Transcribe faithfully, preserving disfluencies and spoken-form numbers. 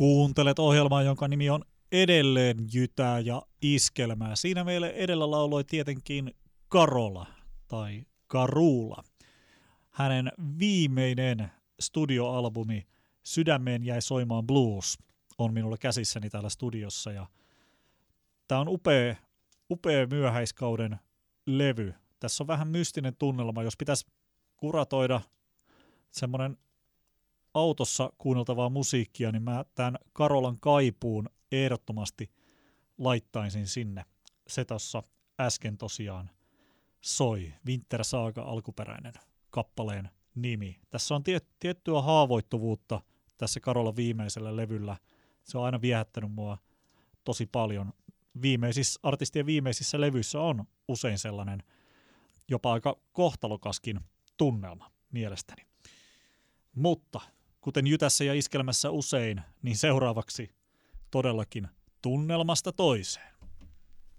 Kuuntelet ohjelmaa, jonka nimi on Edelleen jytää ja iskelmää. Siinä meille edellä lauloi tietenkin Karola tai Karula. Hänen viimeinen studioalbumi Sydämeen jäi soimaan blues on minulla käsissäni täällä studiossa. Ja tämä on upea, upea myöhäiskauden levy. Tässä on vähän mystinen tunnelma. Jos pitäisi kuratoida semmoinen autossa kuunneltavaa musiikkia, niin mä tämän Karolan kaipuun ehdottomasti laittaisin sinne. Se tuossa äsken tosiaan soi. Winter Saga alkuperäinen kappaleen nimi. Tässä on tiet, tiettyä haavoittuvuutta tässä Karolan viimeisellä levyllä. Se on aina viehättänyt mua tosi paljon. Viimeisissä, artistien viimeisissä levyissä on usein sellainen jopa aika kohtalokaskin tunnelma mielestäni. Mutta kuten jytässä ja iskelmässä usein, niin seuraavaksi todellakin tunnelmasta toiseen.